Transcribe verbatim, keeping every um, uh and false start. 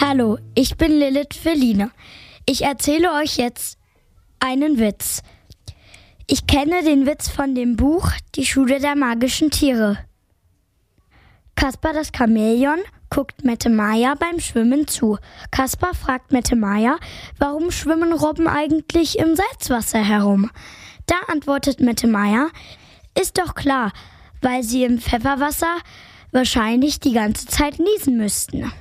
Hallo, ich bin Lilith Feline. Ich erzähle euch jetzt einen Witz. Ich kenne den Witz von dem Buch Die Schule der magischen Tiere. Kaspar das Chamäleon guckt Mette Maja beim Schwimmen zu. Kaspar fragt Mette Maja, warum schwimmen Robben eigentlich im Salzwasser herum? Da antwortet Mette Maja, ist doch klar, weil sie im Pfefferwasser wahrscheinlich die ganze Zeit niesen müssten.